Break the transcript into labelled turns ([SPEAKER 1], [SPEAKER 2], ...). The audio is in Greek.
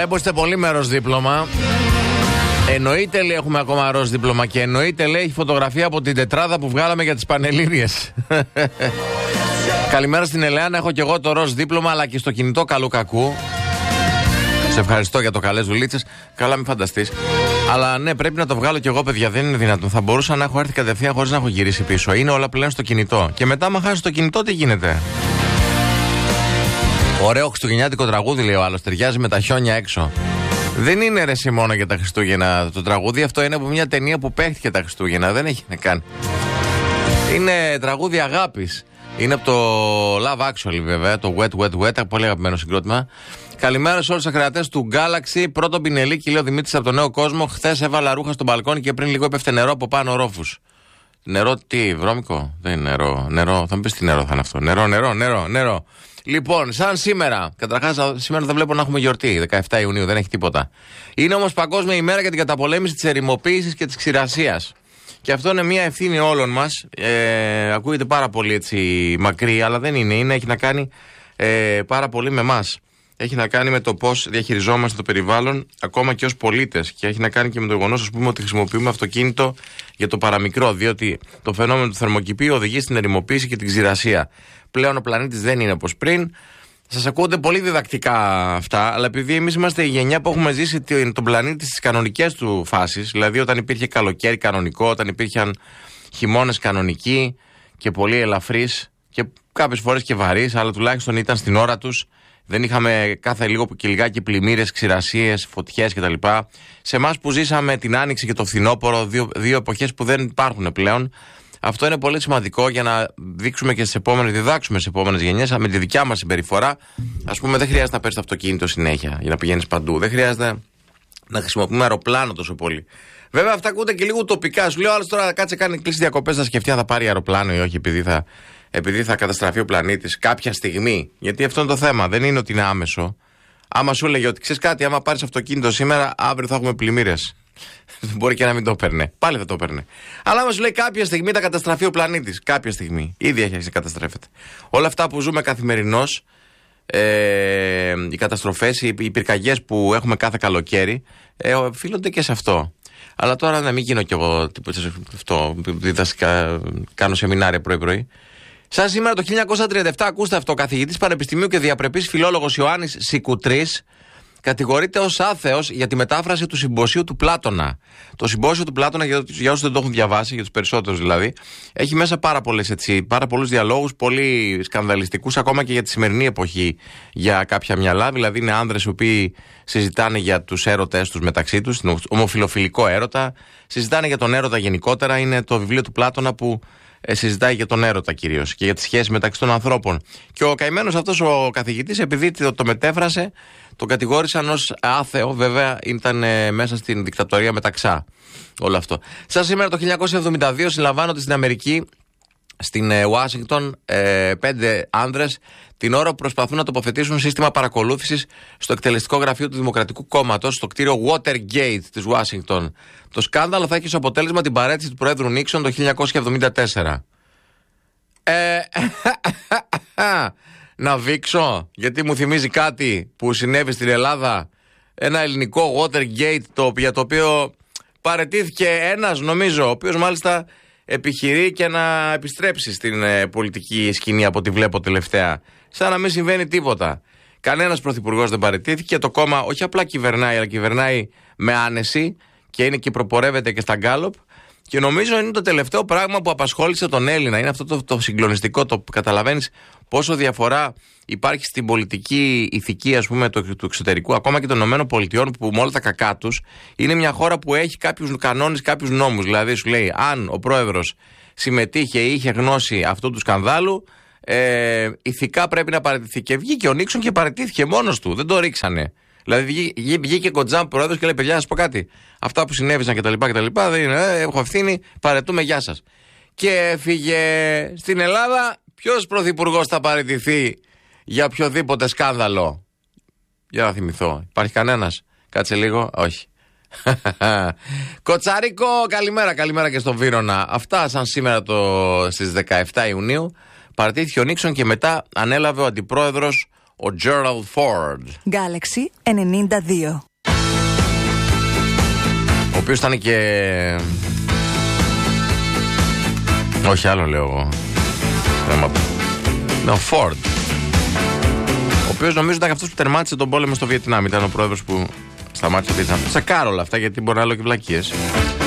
[SPEAKER 1] Βλέπω είστε πολύ με ροζ δίπλωμα. Εννοείται λέει έχουμε ακόμα ροζ δίπλωμα και εννοείται λέει έχει φωτογραφία από την τετράδα που βγάλαμε για τις Πανελλήνιες. Καλημέρα στην Ελεάνα, έχω και εγώ το ροζ δίπλωμα αλλά και στο κινητό καλού κακού. Σε ευχαριστώ για το καλές δουλίτσες. Καλά, μην φανταστείς. Αλλά ναι, πρέπει να το βγάλω κι εγώ, παιδιά. Δεν είναι δυνατόν. Θα μπορούσα να έχω έρθει κατευθείαν χωρίς να έχω γυρίσει πίσω. Είναι όλα πλέον στο κινητό. Και μετά, άμα χάσει το κινητό, τι γίνεται. Ωραίο χριστουγεννιάτικο τραγούδι, λέει ο άλλος. Ταιριάζει με τα χιόνια έξω. Δεν είναι ρε μόνο για τα Χριστούγεννα το τραγούδι. Αυτό είναι από μια ταινία που παίχτηκε τα Χριστούγεννα. Δεν έχει να κάνει. Είναι τραγούδι αγάπης. Είναι από το Love Actually, βέβαια. Το Wet Wet Wet. Πολύ αγαπημένο συγκρότημα. Καλημέρα σε όλους τους ακροατές του Galaxy. Πρώτο πινελίκι, λέει ο Δημήτρης από το Νέο Κόσμο. Χθες έβαλα ρούχα στο μπαλκόνι και πριν λίγο έπεφτε νερό από πάνω ρόφους. Νερό τι, βρώμικο? Δεν είναι νερό. Νερό, θα μου πεις τι νερό θα είναι αυτό. Νερό. Λοιπόν, σαν σήμερα. Καταρχάς, σήμερα δεν βλέπω να έχουμε γιορτή. 17 Ιουνίου, δεν έχει τίποτα. Είναι όμως Παγκόσμια ημέρα για την καταπολέμηση της ερημοποίησης και της ξηρασίας. Και αυτό είναι μια ευθύνη όλων μας. Ακούγεται πάρα πολύ έτσι μακρύ, αλλά δεν είναι. Έχει να κάνει πάρα πολύ με εμάς. Έχει να κάνει με το πώς διαχειριζόμαστε το περιβάλλον, ακόμα και ως πολίτες. Και έχει να κάνει και με το γεγονός, ας πούμε, ότι χρησιμοποιούμε αυτοκίνητο για το παραμικρό. Διότι το φαινόμενο του θερμοκηπίου οδηγεί στην ερημοποίηση και την ξηρασία. Πλέον ο πλανήτης δεν είναι όπως πριν. Σας ακούγονται πολύ διδακτικά αυτά, αλλά επειδή εμείς είμαστε η γενιά που έχουμε ζήσει τον πλανήτη στις κανονικές του φάσεις, δηλαδή όταν υπήρχε καλοκαίρι κανονικό, όταν υπήρχαν χειμώνες κανονικοί και πολύ ελαφρύς και κάποιες φορές και βαρύς, αλλά τουλάχιστον ήταν στην ώρα τους. Δεν είχαμε κάθε λίγο και λιγάκι πλημμύρες, ξηρασίες, φωτιές κτλ. Σε εμάς που ζήσαμε την Άνοιξη και το φθινόπωρο, δύο εποχές που δεν υπάρχουν πλέον, αυτό είναι πολύ σημαντικό για να δείξουμε και διδάξουμε στις επόμενες γενιές με τη δικιά μας συμπεριφορά. Ας πούμε, δεν χρειάζεται να παίρνεις το αυτοκίνητο συνέχεια για να πηγαίνεις παντού. Δεν χρειάζεται να χρησιμοποιούμε αεροπλάνο τόσο πολύ. Βέβαια, αυτά ακούγονται και λίγο τοπικά. Σου λέω άλλο τώρα κάτσε κάνει κλείσει διακοπές, θα σκεφτεί αν θα πάρει αεροπλάνο ή όχι, επειδή θα καταστραφεί ο πλανήτης κάποια στιγμή. Γιατί αυτό είναι το θέμα. Δεν είναι ότι είναι άμεσο. Άμα σου έλεγε ότι ξέρεις κάτι, άμα πάρεις αυτοκίνητο σήμερα, αύριο θα έχουμε πλημμύρες. Μπορεί και να μην το έπαιρνε. Πάλι θα το έπαιρνε. Αλλά άμα σου λέει κάποια στιγμή θα καταστραφεί ο πλανήτης. Κάποια στιγμή. Ήδη έχει καταστρέφεται. Όλα αυτά που ζούμε καθημερινώς, οι καταστροφές, οι πυρκαγιές που έχουμε κάθε καλοκαίρι, οφείλονται και σε αυτό. Αλλά τώρα να μην γίνω κι εγώ αυτό. Διδασκά, κάνω σεμινάρια πρωί-πρωί. Σαν σήμερα το 1937, ακούστε αυτό, ο καθηγητής πανεπιστημίου και διαπρεπής φιλόλογος Ιωάννης Σικουτρής κατηγορείται ως άθεος για τη μετάφραση του συμποσίου του Πλάτωνα. Το συμπόσιο του Πλάτωνα, για όσους δεν το έχουν διαβάσει, για τους περισσότερους δηλαδή, έχει μέσα πάρα πολλούς διαλόγους, πολύ σκανδαλιστικούς, ακόμα και για τη σημερινή εποχή για κάποια μυαλά. Δηλαδή είναι άνδρες οι οποίοι συζητάνε για τους έρωτες τους μεταξύ τους, τον ομοφιλοφιλικό έρωτα, συζητάνε για τον έρωτα γενικότερα. Είναι το βιβλίο του Πλάτωνα που συζητάει για τον έρωτα κυρίως και για τις σχέσεις μεταξύ των ανθρώπων. Και ο καημένος αυτός ο καθηγητής, επειδή το μετέφρασε, τον κατηγόρησαν ως άθεο. Βέβαια ήταν μέσα στην δικτατορία μεταξά όλο αυτό. Σαν σήμερα το 1972 συλλαμβάνονται στην Αμερική, στην Ουάσιγκτον, 5 άνδρες την ώρα που προσπαθούν να τοποθετήσουν σύστημα παρακολούθησης στο εκτελεστικό γραφείο του Δημοκρατικού Κόμματος στο κτίριο Watergate της Ουάσιγκτον. Το σκάνδαλο θα έχει ως αποτέλεσμα την παραίτηση του Προέδρου Νίξον το 1974. Να βήξω, γιατί μου θυμίζει κάτι που συνέβη στην Ελλάδα. Ένα ελληνικό Watergate για το οποίο παραιτήθηκε ένας, νομίζω, ο οποίος μάλιστα επιχειρεί και να επιστρέψει στην πολιτική σκηνή από ό,τι βλέπω τελευταία. Σαν να μην συμβαίνει τίποτα. Κανένας πρωθυπουργός δεν παραιτήθηκε. Το κόμμα όχι απλά κυβερνάει, αλλά κυβερνάει με άνεση και είναι και προπορεύεται και στα γκάλοπ. Και νομίζω είναι το τελευταίο πράγμα που απασχόλησε τον Έλληνα. Είναι αυτό το συγκλονιστικό. Το καταλαβαίνεις πόσο διαφορά υπάρχει στην πολιτική ηθική, ας πούμε, του εξωτερικού, ακόμα και των ΗΠΑ, που με όλα τα κακά τους είναι μια χώρα που έχει κάποιους κανόνες, κάποιους νόμους. Δηλαδή σου λέει, αν ο πρόεδρος συμμετείχε ή είχε γνώση αυτού του σκανδάλου, ηθικά πρέπει να παραιτηθεί. Και βγήκε ο Νίξον και παραιτήθηκε μόνος του. Δεν το ρίξανε. Δηλαδή βγήκε Κοντζάμπ πρόεδρος και λέει: παιδιά, να σας πω κάτι. Αυτά που συνέβησαν κτλ. Δεν είναι, έχω ευθύνη, παραιτούμε, γεια σας. Και έφυγε. Στην Ελλάδα, ποιος πρωθυπουργός θα παραιτηθεί για οποιοδήποτε σκάνδαλο? Για να θυμηθώ. Υπάρχει κανένας? Κάτσε λίγο. Όχι. Κοτσαρίκο, καλημέρα και στον Βύρωνα. Αυτά σαν σήμερα στις 17 Ιουνίου. Παραιτήθηκε ο Νίξον και μετά ανέλαβε ο αντιπρόεδρος ο Gerald Ford.
[SPEAKER 2] Galaxy 92.
[SPEAKER 1] Ο οποίος ήταν και... όχι, άλλο λέω εγώ. Ο Ford. Ο οποίος νομίζω ήταν αυτός που τερμάτισε τον πόλεμο στο Βιετνάμ. Ήταν ο πρόεδρος που σταμάτησε τη Βιετνάμ. Σε κάρολα αυτά, γιατί μπορεί να λέω και βλακίες.